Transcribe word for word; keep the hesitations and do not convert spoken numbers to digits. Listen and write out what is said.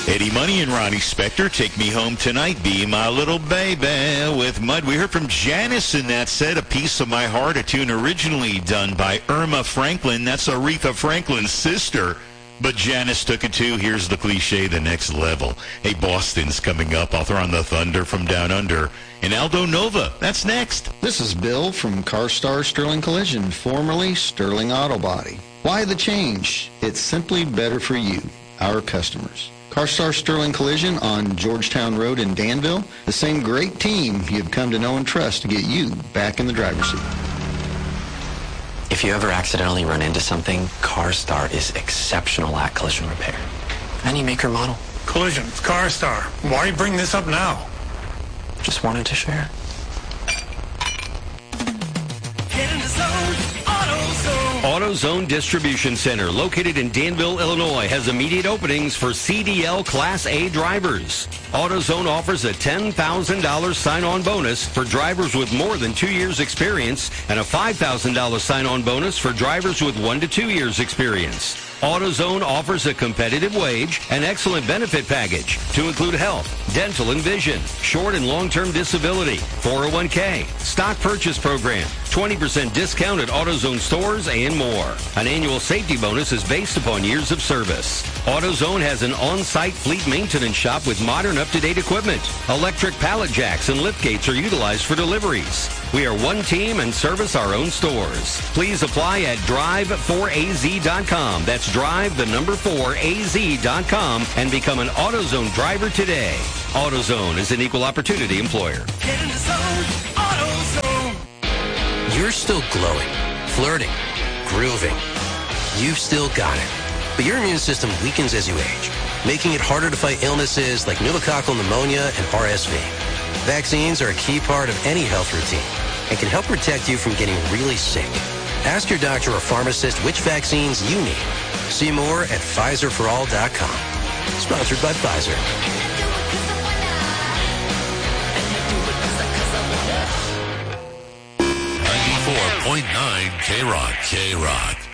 Eddie Money and Ronnie Spector, Take Me Home Tonight, Be My Little Baby with Mud. We heard from Janice in that set, A Piece of My Heart, a tune originally done by Irma Franklin. That's Aretha Franklin's sister. But Janice took it too. Here's the cliche, the next level. Hey, Boston's coming up. I'll throw on the Thunder from Down Under. And Aldo Nova, that's next. This is Bill from CarStar Sterling Collision, formerly Sterling Auto Body. Why the change? It's simply better for you, our customers. CarStar Sterling Collision on Georgetown Road in Danville. The same great team you've come to know and trust to get you back in the driver's seat. If you ever accidentally run into something, CarStar is exceptional at collision repair. Any make or model. Collision, it's CarStar. Why bring this up now? Just wanted to share. Get in the zone, AutoZone. AutoZone Distribution Center, located in Danville, Illinois, has immediate openings for C D L Class A drivers. AutoZone offers a ten thousand dollars sign-on bonus for drivers with more than two years experience and a five thousand dollars sign-on bonus for drivers with one to two years experience. AutoZone offers a competitive wage and excellent benefit package to include health, dental and vision, short and long-term disability, four oh one k, stock purchase program, twenty percent discount at AutoZone stores, and more. An annual safety bonus is based upon years of service. AutoZone has an on-site fleet maintenance shop with modern up-to-date equipment. Electric pallet jacks and lift gates are utilized for deliveries. We are one team and service our own stores. Please apply at drive four A Z dot com. That's drive the number four A Z dot com and become an AutoZone driver today. AutoZone is an equal opportunity employer. Get in the zone, AutoZone. You're still glowing, flirting, grooving. You've still got it. But your immune system weakens as you age, making it harder to fight illnesses like pneumococcal pneumonia and R S V. Vaccines are a key part of any health routine and can help protect you from getting really sick. Ask your doctor or pharmacist which vaccines you need. See more at Pfizer for all dot com. Sponsored by Pfizer. ninety-four point nine K-Rock. K-Rock.